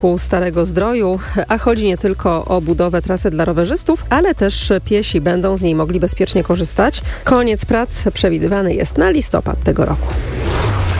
Starego Zdroju, a chodzi nie tylko o budowę trasy dla rowerzystów, ale też piesi będą z niej mogli bezpiecznie korzystać. Koniec prac przewidywany jest na listopad tego roku.